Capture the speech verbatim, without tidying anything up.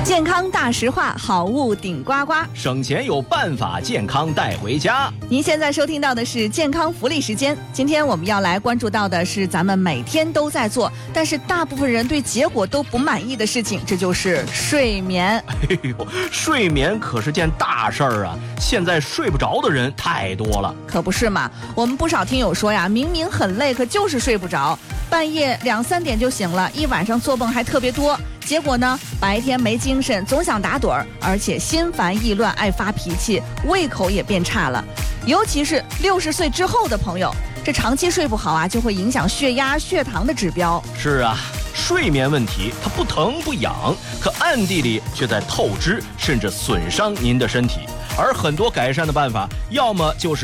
健康大实话，好物顶呱呱， 省钱有办法，健康带回家。 您现在收听到的是健康福利时间。今天我们要来关注到的是咱们每天都在做，但是大部分人对结果都不满意的事情，这就是睡眠。 哎呦，睡眠可是件大事儿啊！现在睡不着的人太多了。 可不是嘛，我们不少听友说呀，明明很累，可就是睡不着，半夜两三点就醒了，一晚上做梦还特别多。结果呢，白天没精神，总想打盹儿，而且心烦意乱，爱发脾气，胃口也变差了。尤其是六十岁之后的朋友，这长期睡不好啊，就会影响血压、血糖的指标。 是啊，睡眠问题它不疼不痒，可暗地里却在透支甚至损伤您的身体。而很多改善的办法，要么就是